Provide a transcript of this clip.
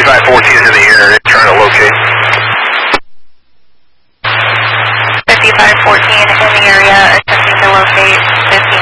5514 is in the area trying to locate. 5514 in the area attempting to locate 15